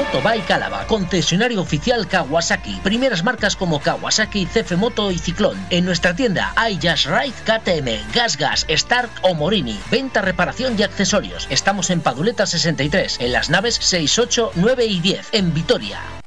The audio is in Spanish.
Moto Bike Álava, concesionario oficial Kawasaki. Primeras marcas como Kawasaki, CF Moto y Ciclón. En nuestra tienda hay Just Ride, KTM, GasGas, Stark o Morini. Venta, reparación y accesorios. Estamos en Paduleta 63, en las naves 6, 8, 9 y 10, en Vitoria.